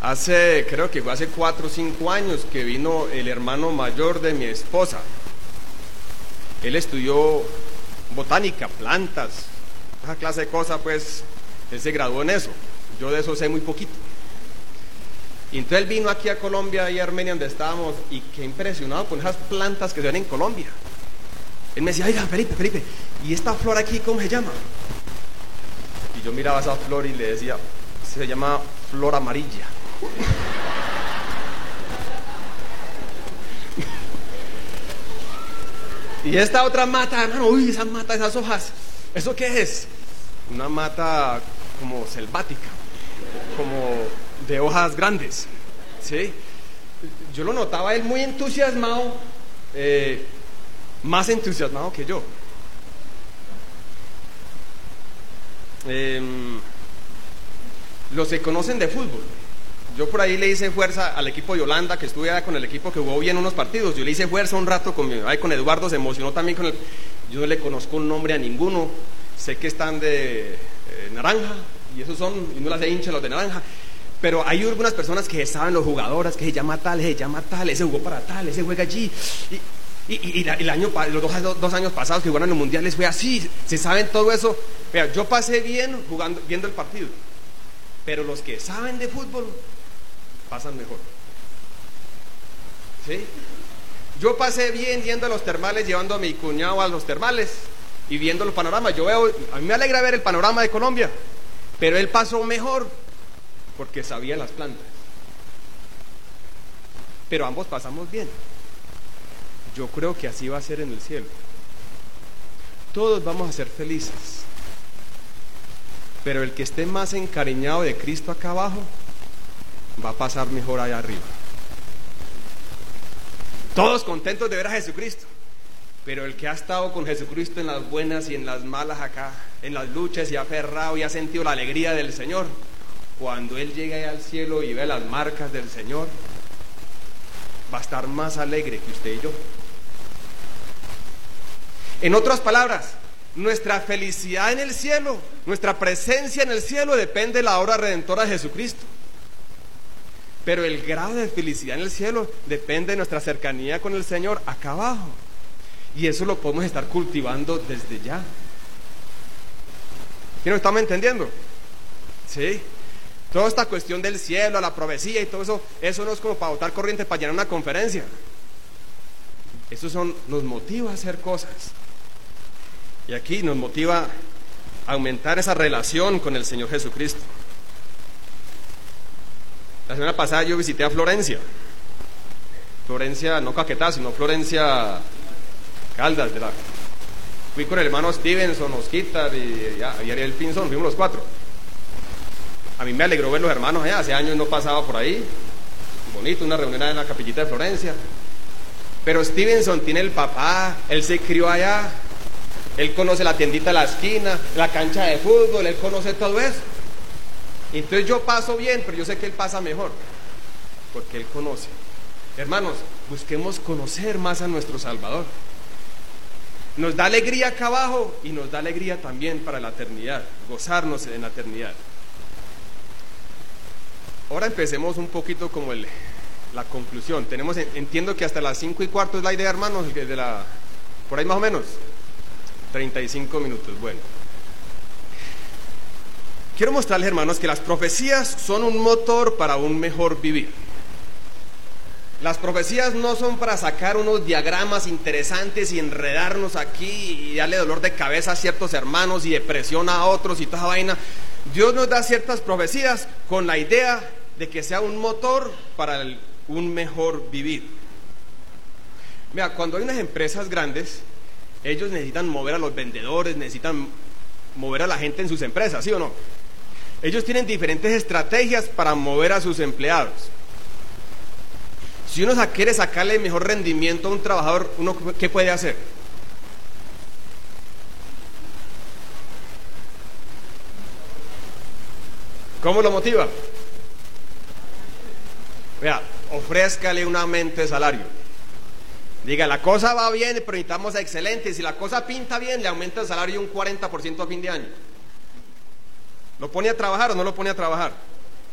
Creo que fue hace 4 o 5 años que vino el hermano mayor de mi esposa. Él estudió botánica, plantas, esa clase de cosas, pues él se graduó en eso. Yo de eso sé muy poquito. Y entonces él vino aquí a Colombia y a Armenia, donde estábamos, y qué impresionado con esas plantas que se ven en Colombia. Él me decía: oiga, Felipe, ¿y esta flor aquí cómo se llama? Y yo miraba esa flor y le decía: se llama flor amarilla. Y esta otra mata, hermano, uy, esa mata, esas hojas, ¿eso qué es? Una mata como selvática, como de hojas grandes, ¿sí? Yo lo notaba él muy entusiasmado, más entusiasmado que yo. Los que conocen de fútbol, yo por ahí le hice fuerza al equipo de Holanda, que estuve con el equipo que jugó bien unos partidos. Yo le hice fuerza un rato con Eduardo, se emocionó también con yo no le conozco un nombre a ninguno, sé que están de naranja, y esos son, y no las de hincha los de naranja, pero hay algunas personas que saben los jugadores, que se llama tal, ese jugó para tal, ese juega allí, y los 2 años pasados que jugaron en los mundiales fue así, se saben todo eso. Vea, yo pasé bien viendo el partido, pero los que saben de fútbol pasan mejor, ¿sí? Yo pasé bien yendo a los termales, llevando a mi cuñado a los termales y viendo los panoramas. A mí me alegra ver el panorama de Colombia, pero él pasó mejor porque sabía las plantas. Pero ambos pasamos bien. Yo creo que así va a ser en el cielo. Todos vamos a ser felices, pero el que esté más encariñado de Cristo acá abajo va a pasar mejor allá arriba. Todos contentos de ver a Jesucristo, pero el que ha estado con Jesucristo en las buenas y en las malas acá, en las luchas, y ha aferrado y ha sentido la alegría del Señor, cuando Él llegue allá al cielo y ve las marcas del Señor, va a estar más alegre que usted y yo. En otras palabras, nuestra felicidad en el cielo, nuestra presencia en el cielo depende de la obra redentora de Jesucristo. Pero el grado de felicidad en el cielo depende de nuestra cercanía con el Señor acá abajo. Y eso lo podemos estar cultivando desde ya. ¿Sí nos estamos entendiendo? ¿Sí? Toda esta cuestión del cielo, la profecía y todo eso, eso no es como para botar corriente para llenar una conferencia. Eso nos motiva a hacer cosas. Y aquí nos motiva a aumentar esa relación con el Señor Jesucristo. La semana pasada yo visité a Florencia, no Caquetá, sino Florencia Caldas. Fui con el hermano Stevenson, Osquitar y Ariel Pinzón, fuimos los 4. A mí me alegró ver los hermanos allá, hace años no pasaba por ahí, bonito, una reunión en la capillita de Florencia. Pero Stevenson tiene el papá, él se crió allá, él conoce la tiendita de la esquina, la cancha de fútbol, él conoce todo eso. Entonces yo paso bien, pero yo sé que él pasa mejor, porque él conoce. Hermanos, busquemos conocer más a nuestro Salvador. Nos da alegría acá abajo y nos da alegría también para la eternidad, gozarnos en la eternidad. Ahora empecemos un poquito como la conclusión. Entiendo que hasta las 5:15 es la idea, hermanos, por ahí más o menos, 35 minutos, bueno. Quiero mostrarles, hermanos, que las profecías son un motor para un mejor vivir. Las profecías no son para sacar unos diagramas interesantes y enredarnos aquí y darle dolor de cabeza a ciertos hermanos y depresión a otros y toda esa vaina. Dios nos da ciertas profecías con la idea de que sea un motor para un mejor vivir. Mira, cuando hay unas empresas grandes, ellos necesitan mover a los vendedores, necesitan mover a la gente en sus empresas, ¿sí o no? Ellos tienen diferentes estrategias para mover a sus empleados. Si uno quiere sacarle mejor rendimiento a un trabajador, ¿qué puede hacer? ¿Cómo lo motiva? Vea, ofrézcale un aumento de salario. Diga, la cosa va bien, pero necesitamos excelente. Si la cosa pinta bien, le aumenta el salario un 40% a fin de año. ¿Lo pone a trabajar o no lo pone a trabajar?